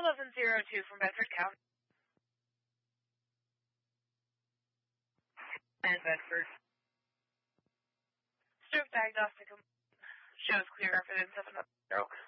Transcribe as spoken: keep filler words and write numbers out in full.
eleven oh two from Bedford County. And Bedford. Stroke diagnostic shows clear evidence of another stroke.